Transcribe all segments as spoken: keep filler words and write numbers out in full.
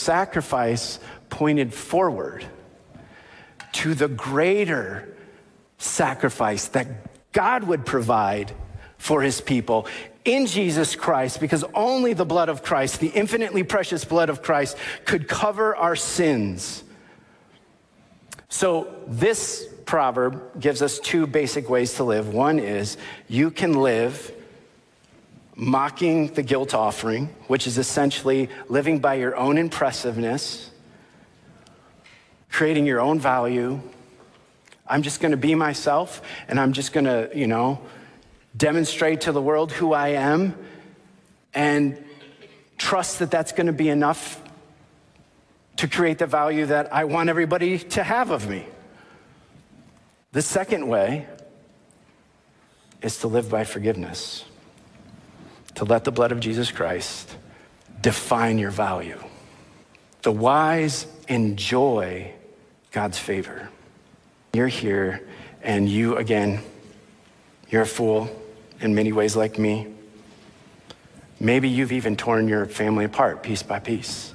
sacrifice pointed forward to the greater sacrifice that God would provide for his people in Jesus Christ, because only the blood of Christ, the infinitely precious blood of Christ, could cover our sins. So this proverb gives us two basic ways to live. One is you can live mocking the guilt offering, which is essentially living by your own impressiveness, creating your own value. I'm just going to be myself, and I'm just going to, you know, demonstrate to the world who I am, and trust that that's going to be enough to create the value that I want everybody to have of me. The second way is to live by forgiveness, to let the blood of Jesus Christ define your value. The wise enjoy God's favor. You're here, and you, again, you're a fool in many ways like me. Maybe you've even torn your family apart piece by piece,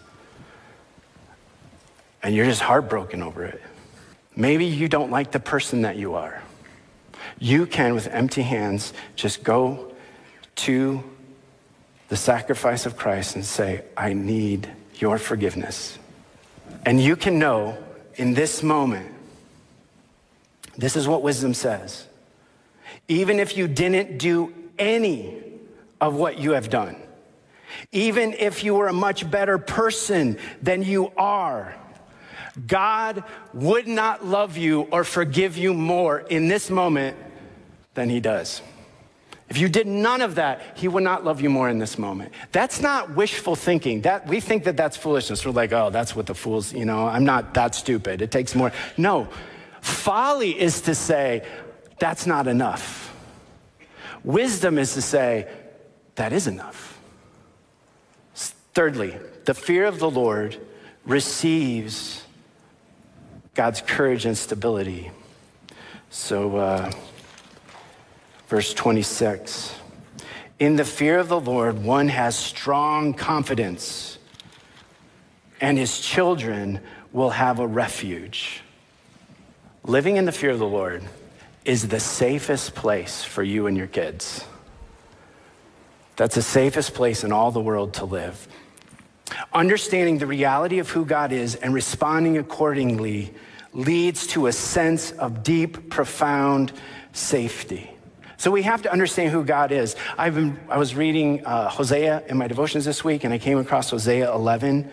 and you're just heartbroken over it. Maybe you don't like the person that you are. You can, with empty hands, just go to the sacrifice of Christ and say, I need your forgiveness. And you can know in this moment, this is what wisdom says. Even if you didn't do any of what you have done, even if you were a much better person than you are, God would not love you or forgive you more in this moment than he does. If you did none of that, he would not love you more in this moment. That's not wishful thinking. That we think that that's foolishness. We're like, oh, that's what the fools, you know, I'm not that stupid. It takes more. No, folly is to say, that's not enough. Wisdom is to say, that is enough. Thirdly, the fear of the Lord receives God's courage and stability. So, uh, verse twenty-six, in the fear of the Lord, one has strong confidence, and his children will have a refuge. Living in the fear of the Lord is the safest place for you and your kids. That's the safest place in all the world to live. Understanding the reality of who God is and responding accordingly leads to a sense of deep, profound safety. So we have to understand who God is. I've been, I was reading uh, Hosea in my devotions this week, and I came across Hosea eleven.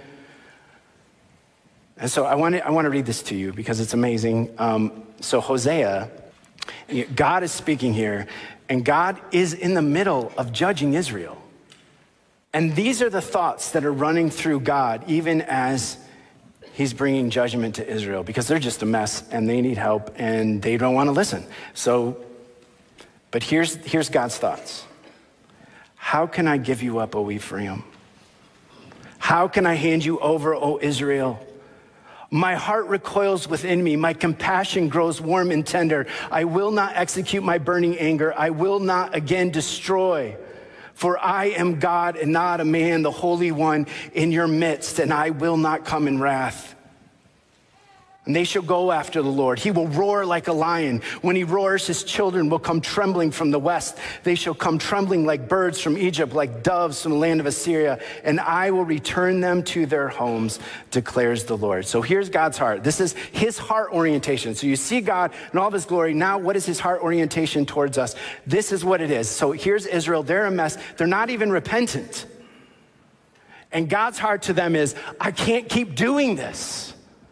And so I want to I want to read this to you because it's amazing. Um, so Hosea, God is speaking here, and God is in the middle of judging Israel. And these are the thoughts that are running through God, even as he's bringing judgment to Israel, because they're just a mess, and they need help, and they don't want to listen. So, but here's, here's God's thoughts. How can I give you up, O Ephraim? How can I hand you over, O Israel? My heart recoils within me. My compassion grows warm and tender. I will not execute my burning anger. I will not again destroy. For I am God and not a man, the Holy One in your midst, and I will not come in wrath. And they shall go after the Lord. He will roar like a lion. When he roars, his children will come trembling from the west. They shall come trembling like birds from Egypt, like doves from the land of Assyria. And I will return them to their homes, declares the Lord. So here's God's heart. This is his heart orientation. So you see God in all of his glory. Now, what is his heart orientation towards us? This is what it is. So here's Israel. They're a mess. They're not even repentant. And God's heart to them is, I can't keep doing this.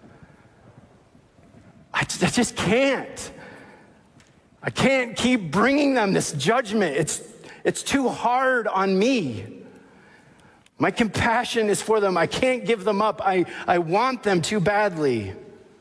I just can't. I can't keep bringing them this judgment. It's, it's too hard on me. My compassion is for them. I can't give them up. I, I want them too badly.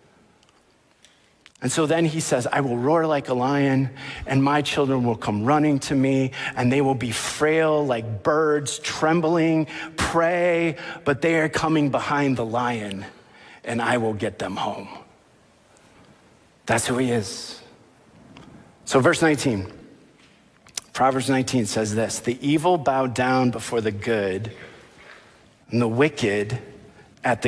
And so then he says, I will roar like a lion, and my children will come running to me, and they will be frail like birds, trembling, pray, but they are coming behind the lion, and I will get them home. That's who he is. So verse nineteen, Proverbs nineteen says this, the evil bow down before the good, and the wicked at the